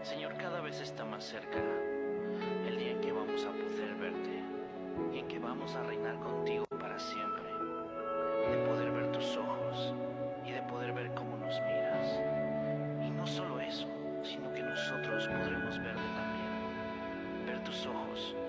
Señor, cada vez está más cerca el día en que vamos a poder verte y en que vamos a reinar contigo para siempre, de poder ver tus ojos y de poder ver cómo nos miras. Y no solo eso, sino que nosotros podremos verte también, ver tus ojos